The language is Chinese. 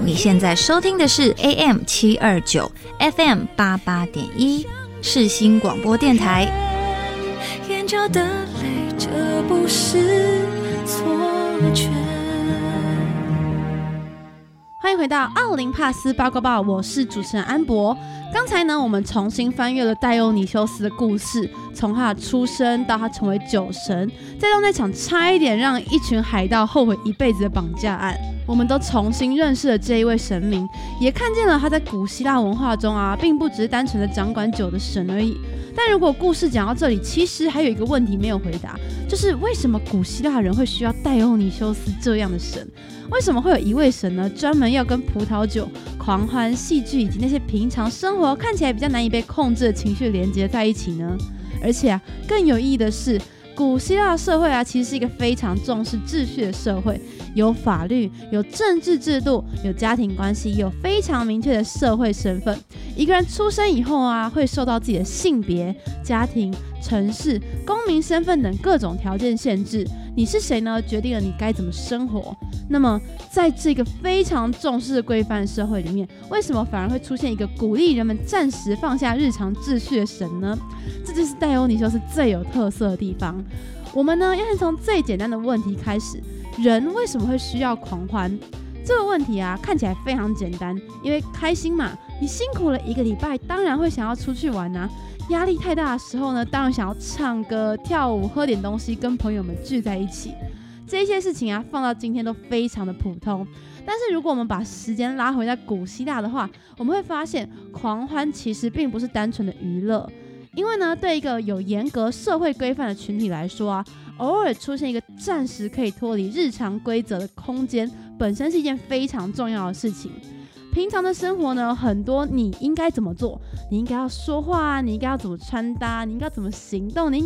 你现在收听的是 AM729 FM88.1 世新广播电台。 眼角的泪，这不是错觉。 欢迎回到奥林帕斯八卦报，我是主持人安博。刚才呢，我们重新翻阅了戴欧尼修斯的故事，从他的出生到他成为酒神，再到那场差一点让一群海盗后悔一辈子的绑架案，我们都重新认识了这一位神明，也看见了他在古希腊文化中并不只是单纯的掌管酒的神而已。但如果故事讲到这里，其实还有一个问题没有回答，就是为什么古希腊人会需要戴欧尼修斯这样的神？为什么会有一位神呢，专门要跟葡萄酒、狂欢、戏剧以及那些平常生活看起来比较难以被控制的情绪连接在一起呢？而且更有意义的是，古希腊社会其实是一个非常重视秩序的社会，有法律，有政治制度，有家庭关系，有非常明确的社会身份。一个人出生以后会受到自己的性别、家庭、城市、公民身份等各种条件限制。你是谁呢？决定了你该怎么生活。那么在这个非常重视规范社会里面，为什么反而会出现一个鼓励人们暂时放下日常秩序的神呢？这就是戴欧尼修斯最有特色的地方。我们呢，要先从最简单的问题开始：人为什么会需要狂欢？这个问题看起来非常简单，因为开心嘛，你辛苦了一个礼拜，当然会想要出去玩压力太大的时候呢，当然想要唱歌、跳舞、喝点东西，跟朋友们聚在一起。这些事情放到今天都非常的普通。但是如果我们把时间拉回在古希腊的话，我们会发现狂欢其实并不是单纯的娱乐。因为呢，对一个有严格社会规范的群体来说偶尔出现一个暂时可以脱离日常规则的空间，本身是一件非常重要的事情。平常的生活呢，很多你应该怎么做，你应该要说话你应该要怎么穿搭，你应该要怎么行动，你应